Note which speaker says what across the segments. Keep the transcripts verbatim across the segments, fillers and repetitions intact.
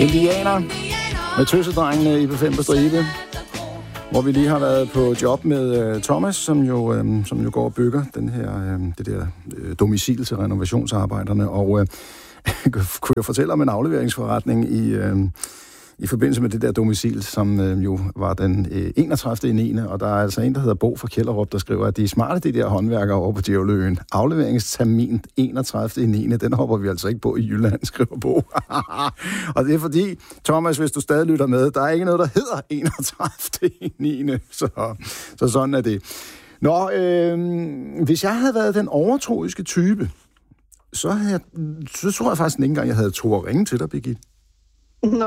Speaker 1: Indianer med tøsedrengene i P fem på stribe, hvor vi lige har været på job med uh, Thomas, som jo, um, som jo går og bygger den her, um, det der uh, domicil til renovationsarbejderne, og uh, kunne jeg fortælle om en afleveringsforretning i, uh, i forbindelse med det der domicil, som uh, jo var den uh, enogtredivte i niende Og der er altså en, der hedder Bo fra Kjellerup, der skriver, at de er smarte, de der håndværkere over på Djævleøen. Afleveringstermin enogtredivte i niende Den hopper vi altså ikke på i Jylland, skriver Bo. Og det er fordi, Thomas, hvis du stadig lytter med, der er ikke noget, der hedder enogtredivte i niende Så, så sådan er det. Nå, øh, hvis jeg havde været den overtroiske type, så, havde jeg, så tror jeg faktisk ikke engang, jeg havde tro at ringe til dig, Birgitte.
Speaker 2: Nå.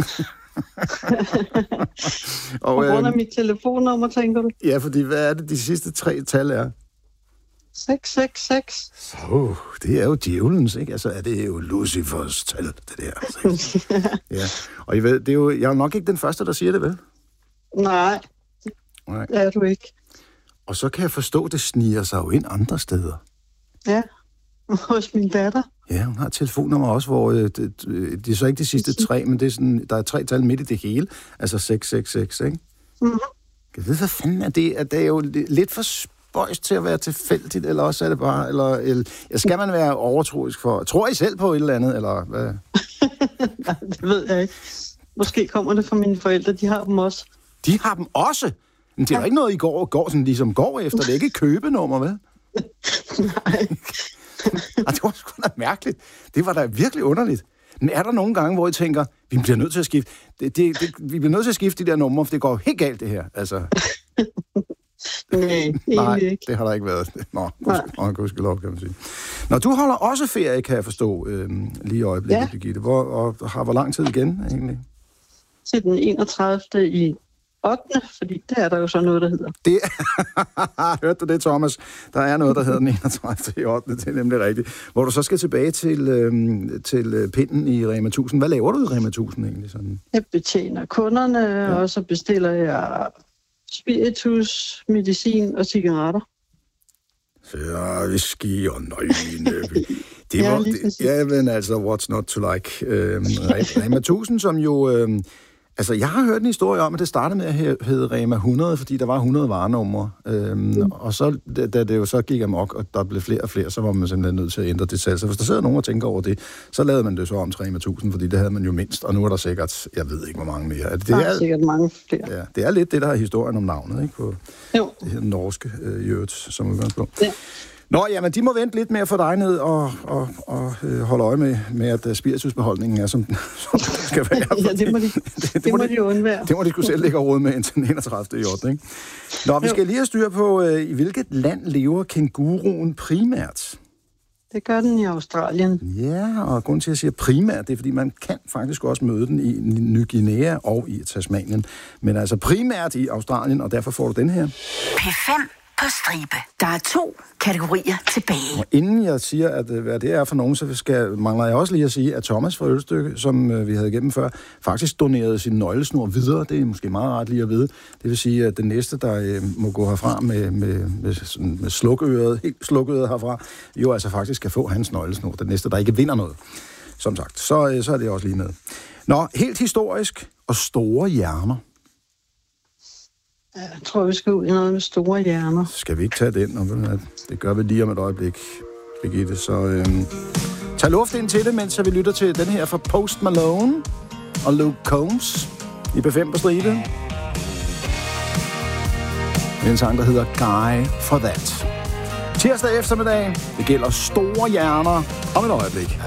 Speaker 2: og, På grund af øh, mit telefonnummer, tænker du?
Speaker 1: Ja, fordi hvad er det, de sidste tre tal er?
Speaker 2: seks seks seks
Speaker 1: Så, det er jo djævelens, ikke? Altså, er det jo Lucifers tal, det der. Ja. Og I ved, det er jo, jeg er nok ikke den første, der siger det, vel?
Speaker 2: Nej,
Speaker 1: Nej.
Speaker 2: det er du ikke.
Speaker 1: Og så kan jeg forstå, det sniger sig jo ind andre steder.
Speaker 2: Ja, hos min datter.
Speaker 1: Ja, hun har et telefonnummer også, hvor øh, det, det er så ikke de sidste tre, men det er sådan, der er tre tal midt i det hele. Altså seks seks seks, ikke?
Speaker 2: Mm-hmm.
Speaker 1: Jeg ved, hvad fanden er det? Er det jo lidt for spøjs til at være tilfældigt, eller også er det bare... Eller, eller skal man være overtroisk for... Tror I selv på et eller andet, eller hvad?
Speaker 2: Nej, det ved jeg ikke. Måske kommer det fra mine forældre, de har dem også.
Speaker 1: De har dem også? Men det er jo ikke noget, I går, går, sådan, ligesom går efter. Det er ikke et købenummer, vel?
Speaker 2: Nej.
Speaker 1: Det var sgu da mærkeligt. Det var da virkelig underligt. Men er der nogle gange, hvor I tænker, vi bliver nødt til at skifte... Det, det, det, vi bliver nødt til at skifte de der numre, for det går helt galt, det her. Altså...
Speaker 2: Nej,
Speaker 1: Nej,
Speaker 2: ikke.
Speaker 1: det har der ikke været. Nå, gudskelov, kan man sige. Nå, du holder også ferie, kan jeg forstå, øh, lige i øjeblikket, ja. Birgitte. Hvor, og har hvor lang tid igen, egentlig?
Speaker 2: Til den enogtredivte i ottende fordi det er der jo så noget, der hedder.
Speaker 1: Det hørte du det, Thomas? Der er noget, der hedder den enogtredivte i ottende Det er nemlig rigtigt. Hvor du så skal tilbage til, øh, til pinden i Rema tusind. Hvad laver du i Rema tusind egentlig? Sådan?
Speaker 2: Jeg betjener kunderne, ja. Og så bestiller jeg spiritus, medicin og cigaretter.
Speaker 1: Ja, whisky og nøgne. Det
Speaker 2: ja,
Speaker 1: var, det, ja, men altså, what's not to like? Øhm, Rema tusind, som jo... Øhm, altså, jeg har hørt en historie om, at det startede med at hedde Rema hundrede, fordi der var hundrede varenumre. Øhm, mm. Og så, da, da det jo så gik amok, og der blev flere og flere, så var man simpelthen nødt til at ændre det selv. Så hvis der sidder nogen og tænker over det, så lavede man det så om til Rema tusind, fordi det havde man jo mindst. Og nu er der sikkert, jeg ved ikke, hvor mange mere. Det,
Speaker 2: der er,
Speaker 1: er
Speaker 2: sikkert mange flere.
Speaker 1: Ja, det er lidt det, der er historien om navnet, ikke? På
Speaker 2: jo.
Speaker 1: Det her norske øh, jødt, som udgangspunkt.
Speaker 2: Ja.
Speaker 1: Nå, jamen, de må vente lidt med at få dig ned og, og, og øh, holde øje med, med at uh, spiritusbeholdningen er, som, som den skal være.
Speaker 2: Ja, det må de, det, det må de, de undvære.
Speaker 1: Det må de sgu selv lægge råd med indtil den enogtredivte i ottende ikke? Nå, vi skal lige have styr på, øh, i hvilket land lever kænguruen primært?
Speaker 2: Det gør den i Australien.
Speaker 1: Ja, og grunden til, at jeg siger primært, det er, fordi man kan faktisk også møde den i Ny Guinea og i Tasmanien. Men altså primært i Australien, og derfor får du den her.
Speaker 3: P fem på stribe. Der er to kategorier tilbage.
Speaker 1: Og inden jeg siger, at hvad det er for nogen, så skal, mangler jeg også lige at sige, at Thomas fra Ølstykke, som øh, vi havde igennem før, faktisk donerede sin nøglesnor videre. Det er måske meget rart lige at vide. Det vil sige, at den næste, der øh, må gå herfra med, med, med, sådan, med slukøret, helt slukøret herfra, jo altså faktisk skal få hans nøglesnor. Den næste, der ikke vinder noget. Som sagt, så, øh, så er det også lige med. Nå, helt historisk og store hjerner.
Speaker 2: Jeg tror, vi skal ud i noget med store hjerner.
Speaker 1: Skal vi ikke tage den? Og det gør vi lige om et øjeblik, Birgitte. Så øhm, tag luft ind til det, mens vi lytter til den her fra Post Malone og Luke Combs i P fem på stribe. En sang, der hedder Guy for That. Tirsdag eftermiddag. Det gælder store hjerner om et øjeblik.